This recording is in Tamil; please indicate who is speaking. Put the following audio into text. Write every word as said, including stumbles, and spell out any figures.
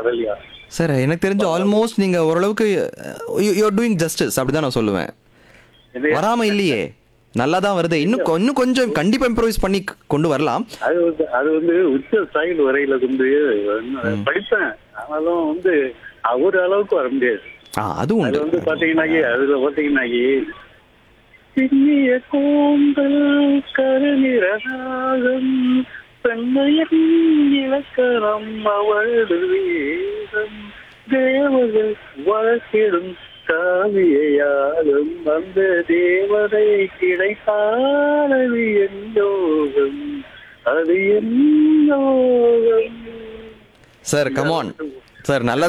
Speaker 1: காதலியா?
Speaker 2: சார் எனக்கு தெரிஞ்சு ஆல்மோஸ்ட் நீங்க ஓரளவுக்கு யூஆர் டூயிங் ஜஸ்டிஸ் அப்படிதான் நான் சொல்லுவேன்.
Speaker 1: இது
Speaker 2: வராம இல்லையே, நல்லா தான் வருது. இன்னும் கொ- இன்னும் கொஞ்சம் கண்டிப்பா இம்ப்ரூவைஸ் பண்ணி கொண்டு வரலாம்.
Speaker 1: அது வந்து அது வந்து உச்ச ஸ்டைல் வரையில வந்து நான் படிப்பேன். ஆனாலும் வந்து ஒரு அளவுக்கு வர முடியாது.
Speaker 2: ஆ அது
Speaker 1: அது
Speaker 2: உண்டு.
Speaker 1: வந்து பாத்தீங்கன்னாக்கி அதுல பாத்தீங்கன்னாக்கி சின்னிய கூந்தல் கருநிறநாகம் பெண்மையின் இலக்கணம் அவளது வீரம் தேவர்கள் வளர்க்கிடும் காவியாலும் அந்த தேவதை கிடைத்தானது என் யோகம் அது என் யோகம்.
Speaker 2: சார் கமான் சார், நல்லா